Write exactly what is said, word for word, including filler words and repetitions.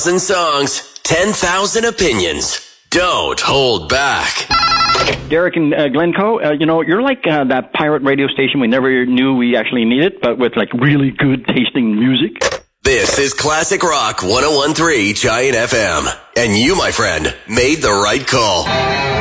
Thousand songs, ten thousand opinions. Don't hold back. Derek and uh, Glencoe, uh, you know, you're like uh, that pirate radio station we never knew we actually needed, but with like really good tasting music. This is Classic Rock one oh one point three Giant F M. And you, my friend, made the right call.